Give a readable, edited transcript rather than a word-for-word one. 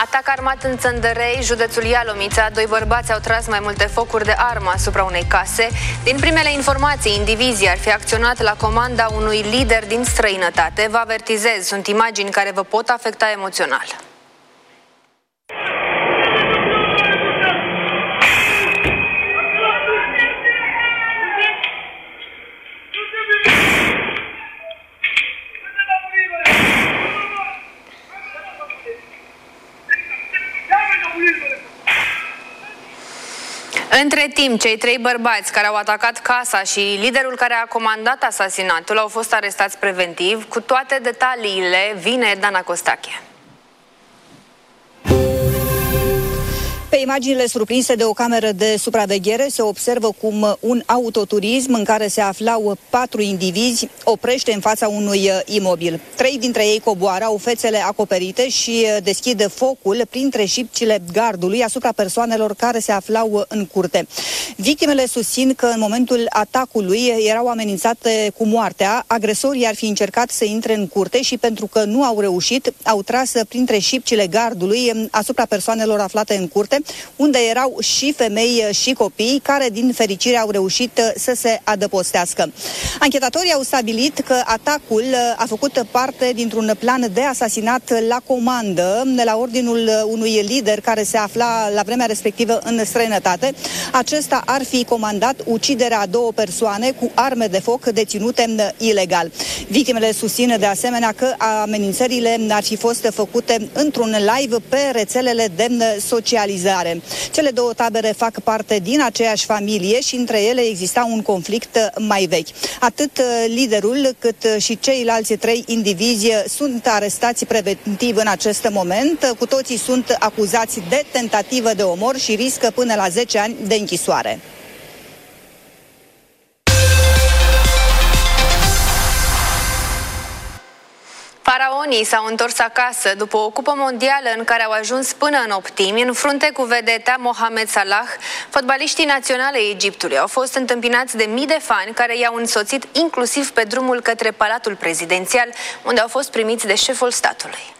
Atac armat în Țăndărei, județul Ialomița. Doi bărbați au tras mai multe focuri de armă asupra unei case. Din primele informații, indivizii ar fi acționat la comanda unui lider din străinătate. Vă avertizez, sunt imagini care vă pot afecta emoțional. Între timp, cei trei bărbați care au atacat casa și liderul care a comandat asasinatul au fost arestați preventiv. Cu toate detaliile vine Dana Costache. Pe imaginile surprinse de o cameră de supraveghere se observă cum un autoturism în care se aflau 4 indivizi oprește în fața unui imobil. 3 dintre ei coboară, au fețele acoperite și deschid focul printre șipcile gardului asupra persoanelor care se aflau în curte. Victimele susțin că în momentul atacului erau amenințate cu moartea. Agresorii ar fi încercat să intre în curte și pentru că nu au reușit, au tras printre șipcile gardului asupra persoanelor aflate în curte, unde erau și femei și copii, care din fericire au reușit să se adăpostească. Anchetatorii au stabilit că atacul a făcut parte dintr-un plan de asasinat la comandă, la ordinul unui lider care se afla la vremea respectivă în străinătate. Acesta ar fi comandat uciderea a 2 persoane cu arme de foc deținute ilegal. Victimele susțin de asemenea că amenințările ar fi fost făcute într-un live pe rețelele de socializare. Cele 2 tabere fac parte din aceeași familie și între ele exista un conflict mai vechi. Atât liderul cât și ceilalți 3 indivizi sunt arestați preventiv în acest moment. Cu toții sunt acuzați de tentativă de omor și riscă până la 10 ani de închisoare. Faraonii s-au întors acasă după o cupă mondială în care au ajuns până în optimi, în frunte cu vedeta Mohamed Salah. Fotbaliștii naționale Egiptului au fost întâmpinați de mii de fani care i-au însoțit inclusiv pe drumul către Palatul Prezidențial, unde au fost primiți de șeful statului.